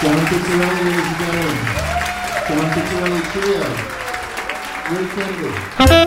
John Picciarelli, ladies and gentlemen. John Picciarelli Trio. Ray Kennedy.